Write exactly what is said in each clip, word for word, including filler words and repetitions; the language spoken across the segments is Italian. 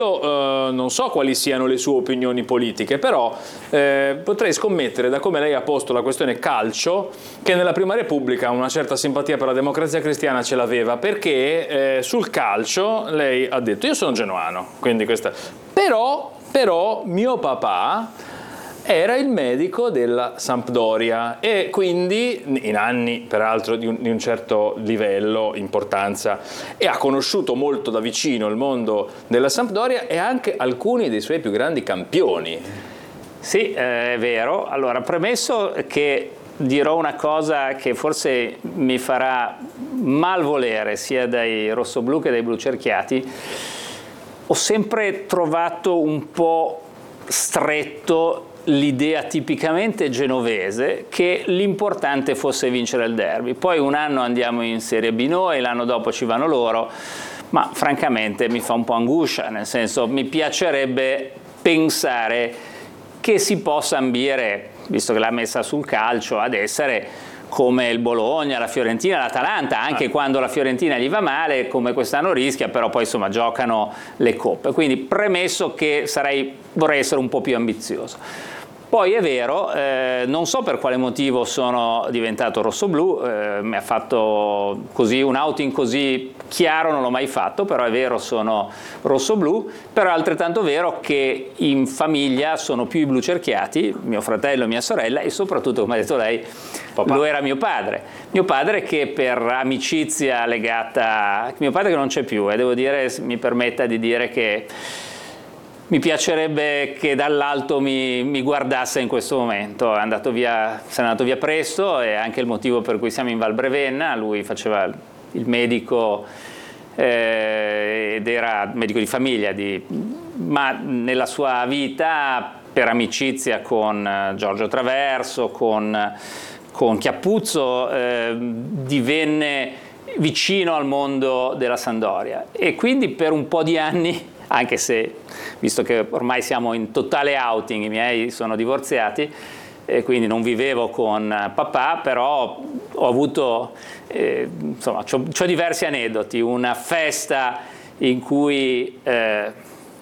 Io eh, non so quali siano le sue opinioni politiche, però eh, potrei scommettere, da come lei ha posto la questione calcio, che nella Prima Repubblica una certa simpatia per la Democrazia Cristiana ce l'aveva, perché eh, sul calcio lei ha detto: io sono genuano, quindi questa... però, però mio papà era il medico della Sampdoria e quindi in anni peraltro di un, di un certo livello, importanza, e ha conosciuto molto da vicino il mondo della Sampdoria e anche alcuni dei suoi più grandi campioni. Sì, eh, è vero. Allora, premesso che dirò una cosa che forse mi farà malvolere sia dai rossoblù che dai blucerchiati, ho sempre trovato un po' stretto l'idea tipicamente genovese che l'importante fosse vincere il derby. Poi un anno andiamo in Serie B noi, l'anno dopo ci vanno loro, ma francamente mi fa un po' angoscia, nel senso, mi piacerebbe pensare che si possa ambire, visto che l'ha messa sul calcio, ad essere come il Bologna, la Fiorentina, l'Atalanta, anche ah. quando la Fiorentina gli va male, come quest'anno rischia, però poi insomma giocano le coppe. Quindi premesso che sarei, vorrei essere un po' più ambizioso. Poi è vero, eh, non so per quale motivo sono diventato rossoblù, eh, mi ha fatto così un outing così chiaro, non l'ho mai fatto, però è vero, sono rossoblù, però è altrettanto vero che in famiglia sono più i blucerchiati, mio fratello e mia sorella, e soprattutto, come ha detto lei, papà. Lo era mio padre. Mio padre che per amicizia legata, mio padre che non c'è più, e eh, devo dire, mi permetta di dire che mi piacerebbe che dall'alto mi, mi guardasse in questo momento. È andato via, se n'è andato via presto, e anche il motivo per cui siamo in Val Brevenna. Lui faceva il medico eh, ed era medico di famiglia, di, ma nella sua vita, per amicizia con Giorgio Traverso, con, con Chiappuzzo, eh, divenne vicino al mondo della Sampdoria, e quindi per un po' di anni, anche se, visto che ormai siamo in totale outing, i miei sono divorziati e quindi non vivevo con papà, però ho avuto, eh, insomma, c'ho diversi aneddoti. Una festa in cui eh,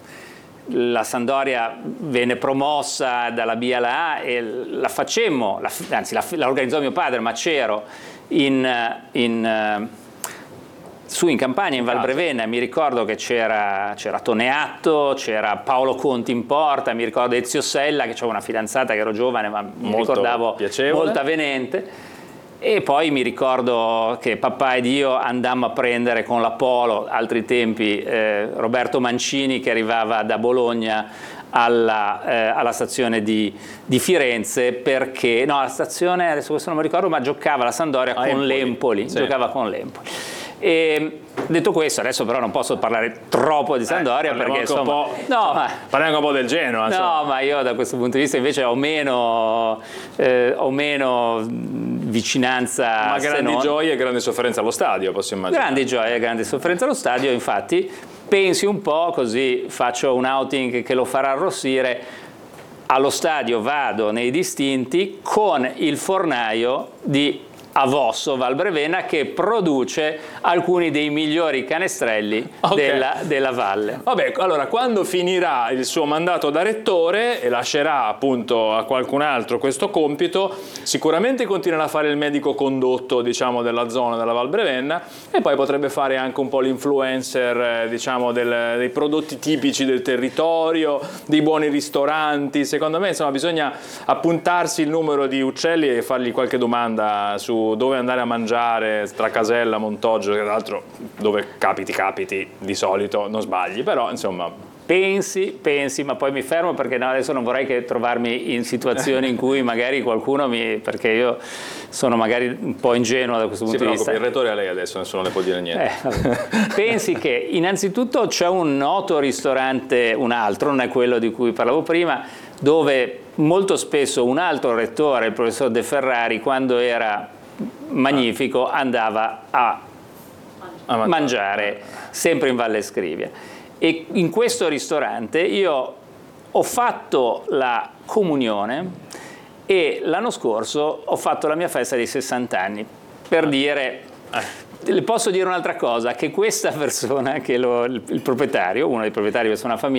la Sampdoria venne promossa dalla B alla A e la facemmo, la, anzi la, la organizzò mio padre, ma c'ero in... in su in campagna in Val Brevenna. Mi ricordo che c'era Toneatto, c'era Paolo Conti in porta, mi ricordo Ezio Sella, che avevo una fidanzata che ero giovane ma mi molto ricordavo piacevole, molto avvenente, e poi mi ricordo che papà ed io andammo a prendere con la Polo, altri tempi, eh, Roberto Mancini che arrivava da Bologna alla, eh, alla stazione di, di Firenze, perché no, la stazione, adesso questo non mi ricordo, ma giocava la Sampdoria ah, con l'Empoli, sì. giocava con l'Empoli. E detto questo, adesso però non posso parlare troppo di Sampdoria, eh, perché insomma, un po', no, ma, parliamo un po' del Genoa. No, insomma. Ma io da questo punto di vista invece ho meno, eh, ho meno vicinanza. Ma grandi non... gioie e grande sofferenza allo stadio, posso immaginare. Grandi gioie e grande sofferenza allo stadio, infatti pensi un po', così faccio un outing che lo farà arrossire. Allo stadio vado nei distinti con il fornaio di Avosso Val Brevenna, che produce alcuni dei migliori canestrelli okay. della, della valle. Vabbè, allora quando finirà il suo mandato da rettore e lascerà appunto a qualcun altro questo compito, sicuramente continuerà a fare il medico condotto, diciamo, della zona della Val Brevenna, e poi potrebbe fare anche un po' l'influencer, eh, diciamo, del, dei prodotti tipici del territorio, dei buoni ristoranti. Secondo me, insomma, bisogna appuntarsi il numero di Uccelli e fargli qualche domanda su dove andare a mangiare tra Casella, Montoggio, che tra l'altro dove capiti capiti di solito non sbagli, però insomma pensi, pensi, ma poi mi fermo perché no, adesso non vorrei che trovarmi in situazioni in cui magari qualcuno mi, perché io sono magari un po' ingenuo da questo punto sì, di vista. Il rettore a lei adesso, nessuno ne può dire niente. Eh, pensi che innanzitutto c'è un noto ristorante, un altro, non è quello di cui parlavo prima, dove molto spesso un altro rettore, il professor De Ferrari, quando era magnifico, andava a, a mangiare, mangiare sempre in Valle Scrivia. E in questo ristorante io ho fatto la comunione e l'anno scorso ho fatto la mia festa dei sessanta anni, per dire, le posso dire un'altra cosa, che questa persona, che lo, il, il proprietario, uno dei proprietari di una famiglia,